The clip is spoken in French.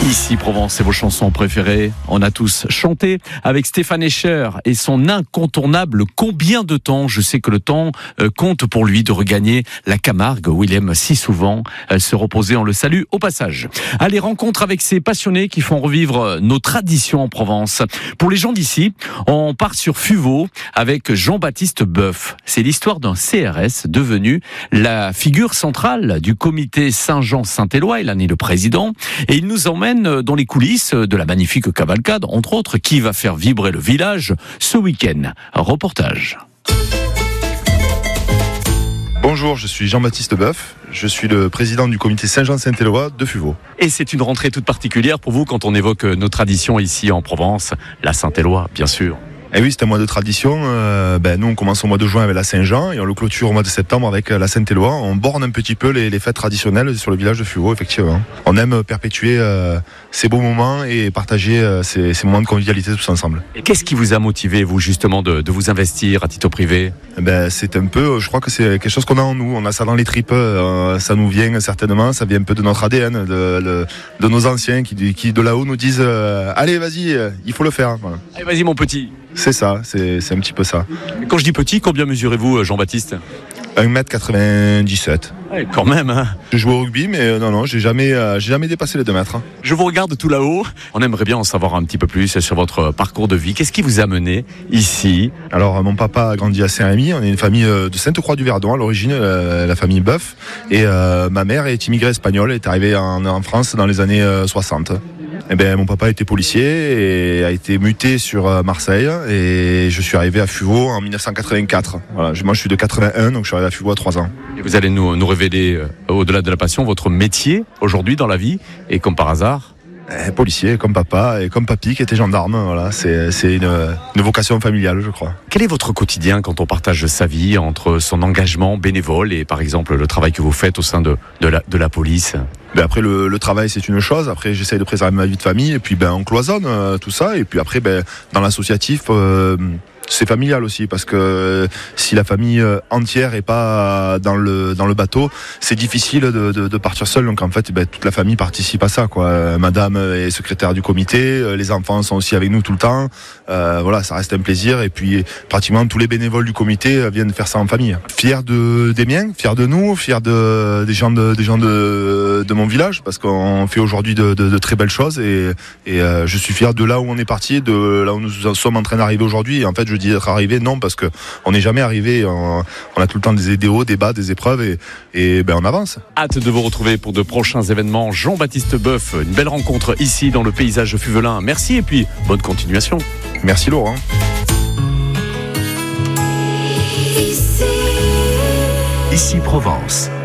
Ici Provence, c'est vos chansons préférées. On a tous chanté avec Stéphane Escher et son incontournable Combien de temps. Je sais que le temps compte pour lui de regagner la Camargue où il aime si souvent se reposer. On le salue au passage. Allez, rencontre avec ces passionnés qui font revivre nos traditions en Provence. Pour les gens d'ici, on part sur Fuveau avec Jean-Baptiste Boeuf. C'est l'histoire d'un CRS devenu la figure centrale du comité Saint-Jean-Saint-Éloi. Il en est le président et il nous emmène dans les coulisses de la magnifique cavalcade, entre autres, qui va faire vibrer le village ce week-end. Reportage. Bonjour, je suis Jean-Baptiste Boeuf, je suis le président du comité Saint-Jean-Saint-Éloi de Fuveau. Et c'est une rentrée toute particulière pour vous quand on évoque nos traditions ici en Provence, la Saint-Éloi bien sûr. Et oui, c'est un mois de tradition. Nous, on commence au mois de juin avec la Saint-Jean et on le clôture au mois de septembre avec la Saint-Éloi. On borne un petit peu les fêtes traditionnelles sur le village de Fuveau, effectivement. On aime perpétuer ces beaux moments et partager ces moments de convivialité tous ensemble. Et qu'est-ce qui vous a motivé, vous, justement, de vous investir à titre privé ? C'est un peu, je crois que c'est quelque chose qu'on a en nous. On a ça dans les tripes. Ça nous vient certainement. Ça vient un peu de notre ADN, de nos anciens qui de là-haut nous disent allez, vas-y, il faut le faire. Voilà. Allez, vas-y, mon petit. C'est ça, c'est un petit peu ça. Quand je dis petit, combien mesurez-vous, Jean-Baptiste ? 1m97. Ouais, quand même, hein. Je joue au rugby, mais non, j'ai jamais dépassé les 2 mètres. Hein. Je vous regarde tout là-haut. On aimerait bien en savoir un petit peu plus sur votre parcours de vie. Qu'est-ce qui vous a mené ici ? Alors, mon papa a grandi à Saint-Rémy. On est une famille de Sainte-Croix-du-Verdon, à l'origine, la famille Boeuf. Et ma mère est immigrée espagnole, est arrivée en France dans les années 60. Mon papa était policier et a été muté sur Marseille et je suis arrivé à Fuveau en 1984. Voilà, moi je suis de 81, donc je suis arrivé à Fuveau à 3 ans. Et vous allez nous révéler, au-delà de la passion, votre métier aujourd'hui dans la vie et comme par hasard policier, comme papa et comme papy qui était gendarme. Voilà, c'est une vocation familiale, je crois. Quel est votre quotidien quand on partage sa vie entre son engagement bénévole et par exemple le travail que vous faites au sein de la police ? Après le travail c'est une chose, après j'essaye de préserver ma vie de famille et puis on cloisonne tout ça et puis après dans l'associatif c'est familial aussi parce que si la famille entière est pas dans le bateau, c'est difficile de partir seul. Donc en fait, toute la famille participe à ça, quoi. Madame est secrétaire du comité, les enfants sont aussi avec nous tout le temps. Voilà, ça reste un plaisir. Et puis pratiquement tous les bénévoles du comité viennent faire ça en famille. Fier des miens, fier de nous, fier des gens de mon village parce qu'on fait aujourd'hui de très belles choses et je suis fier de là où on est parti, de là où nous sommes en train d'arriver aujourd'hui. Et en fait, je dis d'être arrivé, non, parce que on n'est jamais arrivé. On a tout le temps des hauts, des bas, des épreuves et on avance. Hâte de vous retrouver pour de prochains événements. Jean-Baptiste Boeuf, une belle rencontre ici dans le paysage fuvelin. Merci et puis bonne continuation. Merci Laurent. Ici Provence.